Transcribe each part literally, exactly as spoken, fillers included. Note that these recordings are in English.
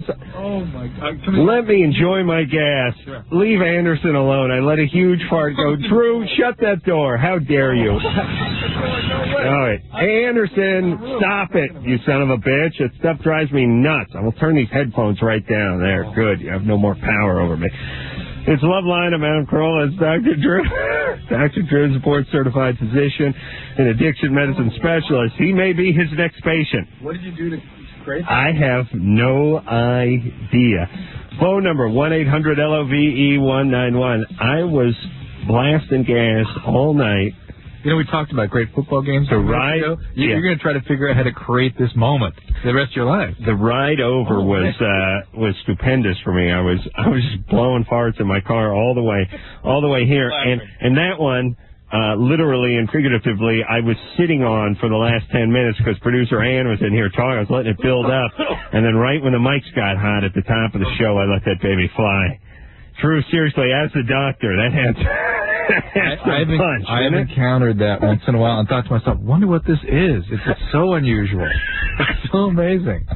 Oh, my God. Let me enjoy my gas. Sure. Leave Anderson alone. I let a huge fart go. Drew, shut that door. How dare you? All right. Hey, Anderson, stop it, you son of a bitch. That stuff drives me nuts. I will turn these headphones right down. There, good. You have no more power over me. It's Loveline. I'm Adam Carolla. It's Doctor Drew. Doctor Drew is a board-certified physician and addiction medicine specialist. He may be his next patient. What did you do to create that? I have no idea. Phone number, one eight hundred L O V E one nine one. I was blasting gas all night. You know, we talked about great football games. The ride, you, yeah. You're going to try to figure out how to create this moment for the rest of your life. The ride over oh, was uh, was stupendous for me. I was I was just blowing farts in my car all the way, all the way here, and and that one, uh, literally and figuratively, I was sitting on for the last ten minutes because producer Ann was in here talking. I was letting it build up, and then right when the mics got hot at the top of the show, I let that baby fly. Drew, seriously, as the doctor, that had. I, I've, punch, I've encountered that once in a while and thought to myself, wonder what this is. It's, it's so unusual. It's so amazing.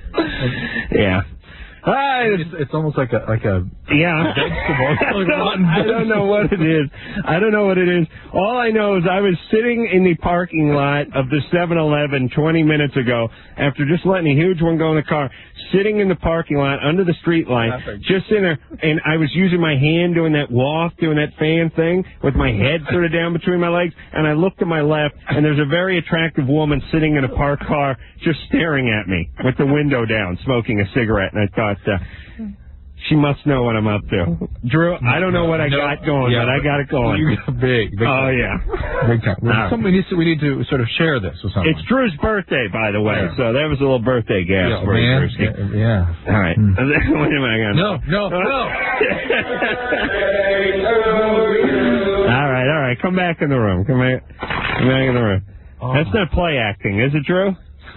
Yeah. Hi, it's, it's almost like a like a yeah. vegetable. Like rotten I don't know what it is. I don't know what it is. All I know is I was sitting in the parking lot of the seven eleven twenty minutes ago after just letting a huge one go in the car, sitting in the parking lot under the street light, just in there, and I was using my hand doing that waft, doing that fan thing with my head sort of down between my legs, and I looked to my left, and there's a very attractive woman sitting in a parked car just staring at me with the window down, smoking a cigarette, and I thought, uh, she must know what I'm up to. Drew, I don't know what I no, got going, yeah, but I got it going. You got big, big Oh, time. yeah. Big time. Well, somebody needs to, we need to sort of share this with someone. It's Drew's birthday, by the way, yeah. so that was a little birthday gas yeah, for you, man. Drewski. Yeah. yeah. All right. Mm. What am I going to No, no, no. All right, all right. Come back in the room. Come back, come back in the room. Oh. That's not play acting, is it, Drew?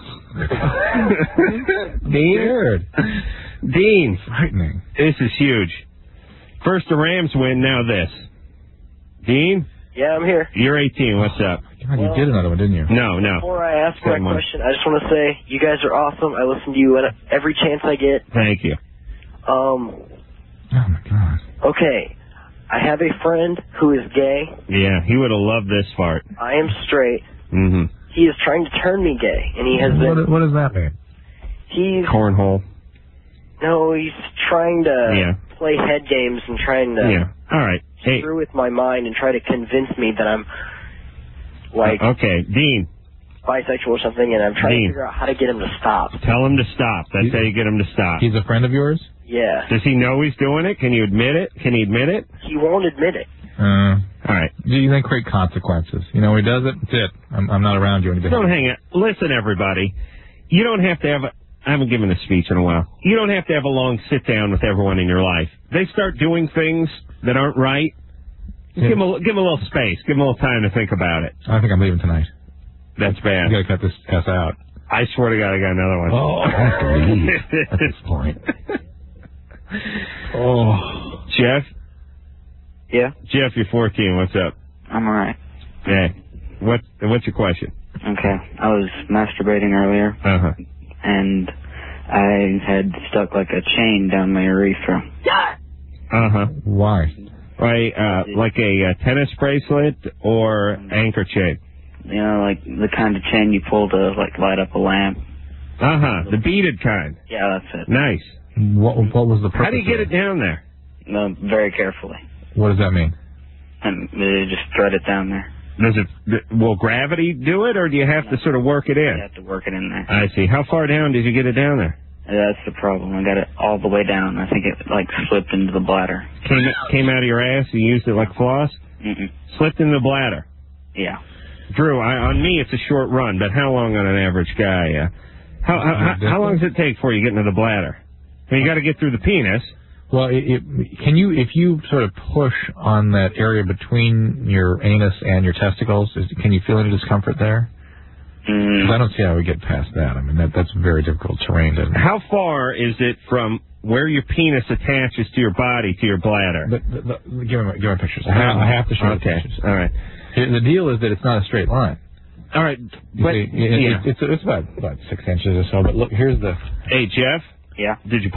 Dean? Scared. Dean. Frightening. This is huge. First the Rams win, now this. Dean? Yeah, I'm here. You're eighteen. What's up? God, you did another one, didn't you? No, no. Before I ask my Same one. question, I just want to say you guys are awesome. I listen to you every chance I get. Thank you. Um. Oh, my God. Okay. I have a friend who is gay. Yeah, he would have loved this fart. I am straight. Mm-hmm. He is trying to turn me gay, and he has what, been... What does that mean? He's... Cornhole. No, he's trying to yeah. play head games and trying to... Yeah. All right. Hey. Screw with my mind and try to convince me that I'm, like... Uh, okay, Dean. Bisexual or something, and I'm trying Dean. to figure out how to get him to stop. Tell him to stop. That's He's, how you get him to stop. He's a friend of yours? Yeah. Does he know he's doing it? Can you admit it? Can he admit it? He won't admit it. Uh, All right. Do you think great consequences? You know, he does it, that's it. I'm, I'm not around you. Don't hang it. Listen, everybody. You don't have to have a... I haven't given a speech in a while. You don't have to have a long sit-down with everyone in your life. They start doing things that aren't right. Yeah. Give them a, give them a little space. Give them a little time to think about it. I think I'm leaving tonight. That's bad. You got to cut this ass out. I swear to God, I got another one. Oh, I have to leave at this point. Oh. Jeff? Yeah? Jeff, you're fourteen. What's up? I'm alright. Hey. What, what's your question? Okay. I was masturbating earlier. Uh-huh. And I had stuck like a chain down my urethra. Uh-huh. Why? Right, uh, like a uh, tennis bracelet or anchor chain? You know, like the kind of chain you pull to, like, light up a lamp. Uh-huh. The beaded kind. Yeah, that's it. Nice. What, what was the purpose? How do you get it down there? No, very carefully. What does that mean? And uh, just thread it down there. Does it, will gravity do it, or do you have to sort of work it in? You have to work it in there. I see. How far down did you get it down there? That's the problem. I got it all the way down. I think it, like, slipped into the bladder. Came came out of your ass? You used it like floss? Mm-mm. Slipped in the bladder? Yeah. Drew, I, on me it's a short run, but how long on an average guy? Uh, how, how, how, how long does it take before you get into the bladder? I mean, you got to get through the penis. Well, it, it, can you, if you sort of push on that area between your anus and your testicles, is, can you feel any discomfort there? Mm. I don't see how we get past that. I mean, that that's very difficult terrain. Doesn't it? How far is it from where your penis attaches to your body to your bladder? But, but, but give me give me pictures. I have, I have to show okay. the pictures. All right. The deal is that it's not a straight line. All right. You But see, it, yeah. it's it's about about six inches or so. But look, here's the. Hey, Jeff. Yeah? Did you